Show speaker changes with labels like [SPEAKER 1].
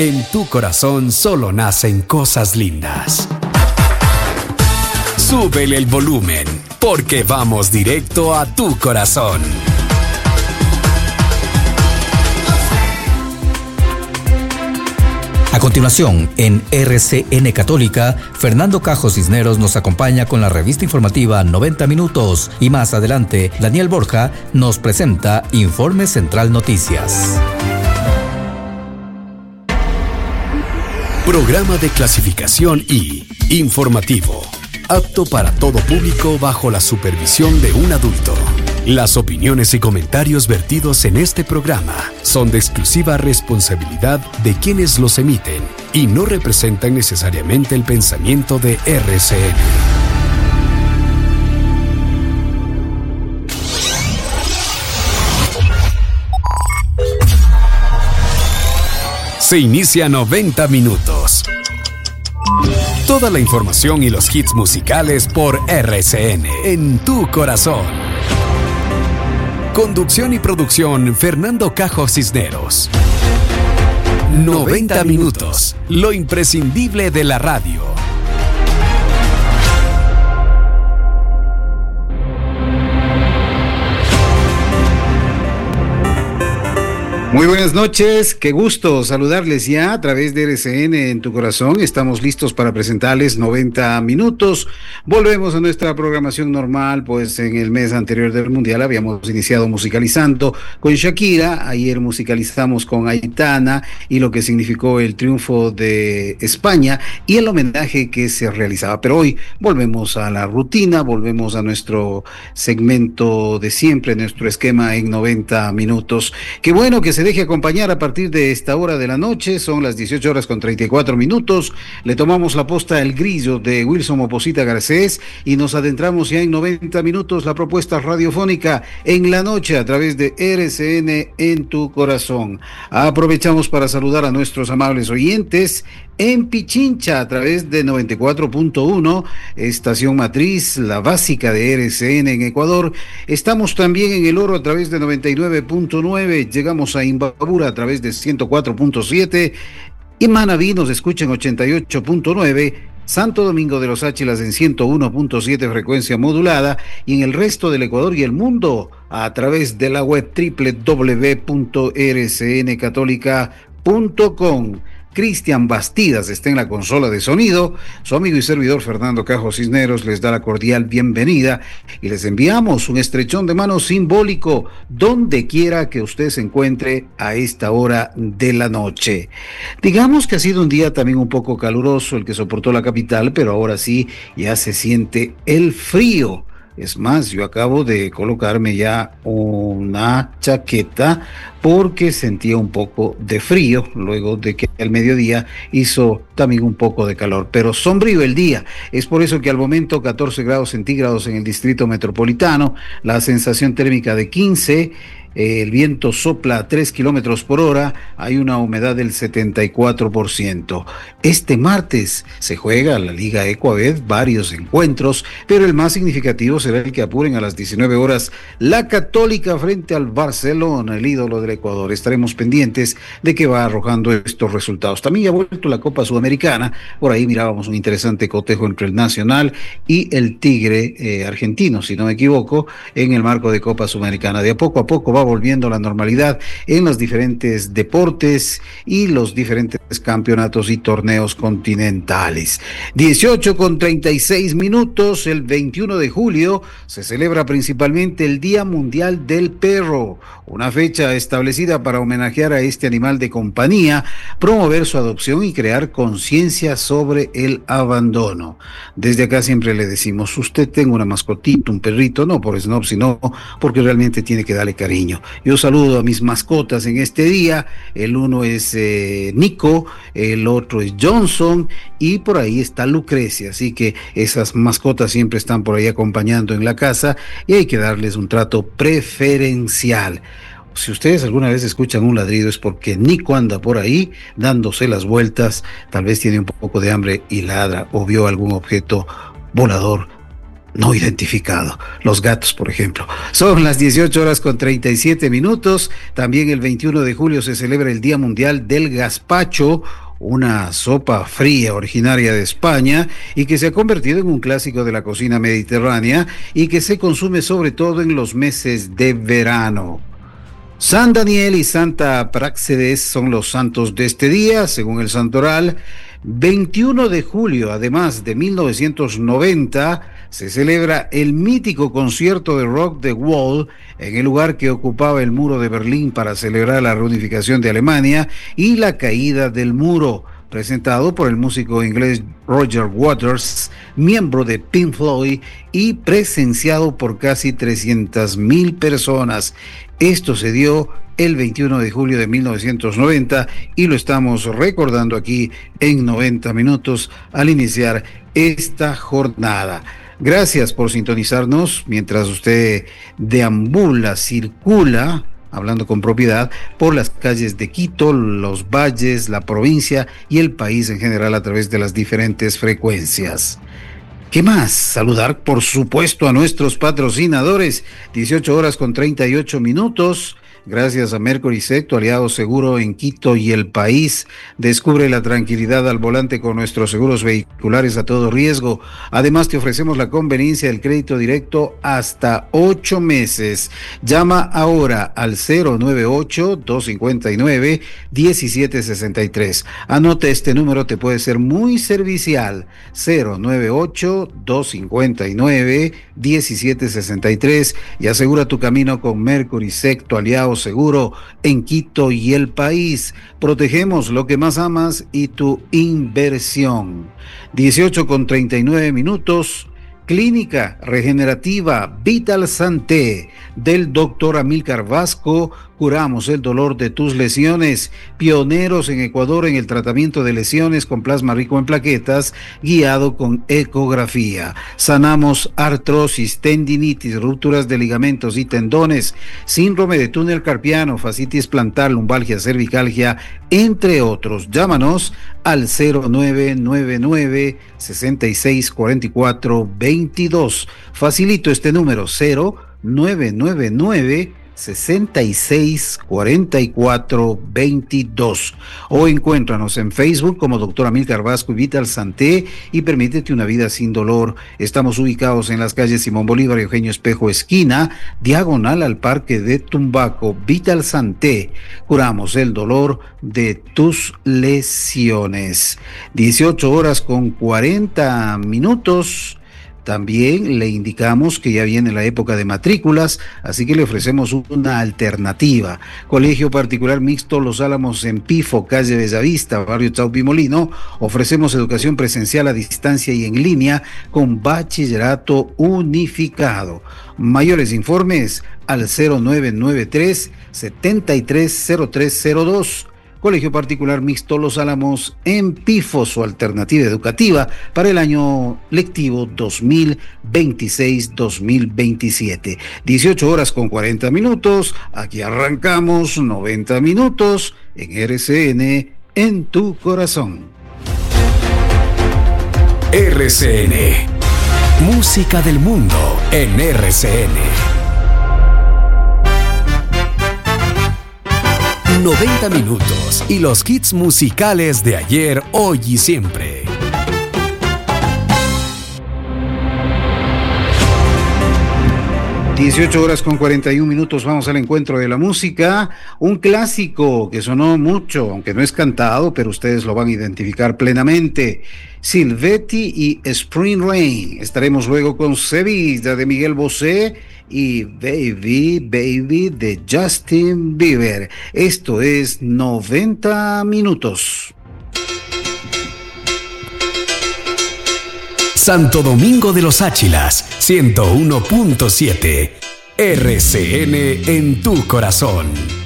[SPEAKER 1] En tu corazón solo nacen cosas lindas. Súbele el volumen, porque vamos directo a tu corazón.
[SPEAKER 2] A continuación, en RCN Católica, Fernando Cajo Cisneros nos acompaña con la revista informativa 90 Minutos y más adelante, Daniel Borja nos presenta Informe Central Noticias.
[SPEAKER 1] Programa de clasificación I, informativo, apto para todo público bajo la supervisión de un adulto. Las opiniones y comentarios vertidos en este programa son de exclusiva responsabilidad de quienes los emiten y no representan necesariamente el pensamiento de RCN. Se inicia 90 minutos. Toda la información y los hits musicales por RCN en tu corazón. Conducción y producción, Fernando Cajo Cisneros. 90 minutos, lo imprescindible de la radio.
[SPEAKER 3] Muy buenas noches, qué gusto saludarles ya a través de RCN en tu corazón. Estamos listos para presentarles 90 minutos. Volvemos a nuestra programación normal, pues en el mes anterior del Mundial habíamos iniciado musicalizando con Shakira, ayer musicalizamos con Aitana y lo que significó el triunfo de España y el homenaje que se realizaba. Pero hoy volvemos a la rutina, volvemos a nuestro segmento de siempre, nuestro esquema en 90 minutos. Qué bueno que se deje acompañar a partir de esta hora de la noche, son las 18 horas con 34 minutos, le tomamos la posta El Grillo de Wilson Moposita Garcés y nos adentramos ya en 90 minutos la propuesta radiofónica en la noche a través de RCN en tu corazón. Aprovechamos para saludar a nuestros amables oyentes en Pichincha a través de 94.1, estación matriz, la básica de RCN en Ecuador. Estamos también en El Oro a través de 99.9, llegamos a Imbabura a través de 104.7 y Manabí nos escucha en 88.9, Santo Domingo de los Áchilas en 101.7 frecuencia modulada y en el resto del Ecuador y el mundo a través de la web www.rcncatólica.com. Cristian Bastidas está en la consola de sonido. Su amigo y servidor Fernando Cajo Cisneros les da la cordial bienvenida y les enviamos un estrechón de mano simbólico donde quiera que usted se encuentre a esta hora de la noche. Digamos que ha sido un día también un poco caluroso el que soportó la capital, pero ahora sí ya se siente el frío. Es más, yo acabo de colocarme ya una chaqueta porque sentía un poco de frío luego de que al mediodía hizo también un poco de calor, pero sombrío el día. Es por eso que al momento 14 grados centígrados en el distrito metropolitano, la sensación térmica de 15, el viento sopla a 3 kilómetros por hora, hay una humedad del 74%. Este martes se juega la Liga Ecuabet, varios encuentros, pero el más significativo será el que apuren a las 19 horas la Católica frente al Barcelona, el ídolo del Ecuador. Estaremos pendientes de que va arrojando estos resultados. También ha vuelto la Copa Sudamericana, por ahí mirábamos un interesante cotejo entre el Nacional y el Tigre argentino, si no me equivoco, en el marco de Copa Sudamericana. De a poco va volviendo a la normalidad en los diferentes deportes y los diferentes campeonatos y torneos continentales. 18:36, el 21 de julio se celebra principalmente el Día Mundial del Perro, una fecha establecida para homenajear a este animal de compañía, promover su adopción y crear conciencia sobre el abandono. Desde acá siempre le decimos, usted tenga una mascotita, un perrito, no por snob, sino porque realmente tiene que darle cariño. Yo saludo a mis mascotas en este día, el uno es Nico, el otro es Johnson y por ahí está Lucrecia, así que esas mascotas siempre están por ahí acompañando en la casa y hay que darles un trato preferencial. Si ustedes alguna vez escuchan un ladrido es porque Nico anda por ahí dándose las vueltas, tal vez tiene un poco de hambre y ladra o vio algún objeto volador no identificado. Los gatos, por ejemplo. Son las 18 horas con 37 minutos. También el 21 de julio se celebra el Día Mundial del Gazpacho, una sopa fría originaria de España y que se ha convertido en un clásico de la cocina mediterránea y que se consume sobre todo en los meses de verano. San Daniel y Santa Práxedes son los santos de este día, según el santoral. 21 de julio, además de 1990, se celebra el mítico concierto de rock The Wall en el lugar que ocupaba el muro de Berlín para celebrar la reunificación de Alemania y la caída del muro, presentado por el músico inglés Roger Waters, miembro de Pink Floyd, y presenciado por casi 300,000 personas. Esto se dio el 21 de julio de 1990 y lo estamos recordando aquí en 90 minutos al iniciar esta jornada. Gracias por sintonizarnos mientras usted deambula, circula, hablando con propiedad, por las calles de Quito, los valles, la provincia y el país en general a través de las diferentes frecuencias. ¿Qué más? Saludar, por supuesto, a nuestros patrocinadores. 18 horas con 38 minutos. Gracias a Mercury Secto, aliado seguro en Quito y el país. Descubre la tranquilidad al volante con nuestros seguros vehiculares a todo riesgo. Además, te ofrecemos la conveniencia del crédito directo hasta 8 meses. Llama ahora al 098-259-1763. Anote este número, te puede ser muy servicial. 098-259-1763 y asegura tu camino con Mercury Secto, aliado seguro en Quito y el país. Protegemos lo que más amas y tu inversión. 18 con 39 minutos. Clínica Regenerativa Vital Santé del doctor Amílcar Vasco. Curamos el dolor de tus lesiones. Pioneros en Ecuador en el tratamiento de lesiones con plasma rico en plaquetas, guiado con ecografía. Sanamos artrosis, tendinitis, rupturas de ligamentos y tendones, síndrome de túnel carpiano, fascitis plantar, lumbalgia, cervicalgia, entre otros. Llámanos al 0999-6644-22. Facilito este número, 0999-6644-22. O encuéntranos en Facebook como Dr. Amílcar Vasco y Vital Santé y permítete una vida sin dolor. Estamos ubicados en las calles Simón Bolívar y Eugenio Espejo esquina, diagonal al Parque de Tumbaco. Vital Santé, curamos el dolor de tus lesiones. 18 horas con 40 minutos. También le indicamos que ya viene la época de matrículas, así que le ofrecemos una alternativa. Colegio Particular Mixto Los Álamos en Pifo, calle Bellavista, barrio Chaupimolino. Ofrecemos educación presencial a distancia y en línea con bachillerato unificado. Mayores informes al 0993-730302. Colegio Particular Mixto Los Álamos en Pifo, su alternativa educativa para el año lectivo 2026-2027. 18 horas con 40 minutos. Aquí arrancamos 90 minutos en RCN, en tu corazón.
[SPEAKER 1] RCN, música del mundo en RCN. 90 minutos y los hits musicales de ayer, hoy y siempre.
[SPEAKER 3] $18 con 41 minutos, vamos al encuentro de la música. Un clásico que sonó mucho, aunque no es cantado, pero ustedes lo van a identificar plenamente. Silvetti y Spring Rain. Estaremos luego con Sevilla de Miguel Bosé y Baby, Baby de Justin Bieber. Esto es 90 minutos.
[SPEAKER 1] Santo Domingo de los Áchilas, 101.7. RCN en tu corazón.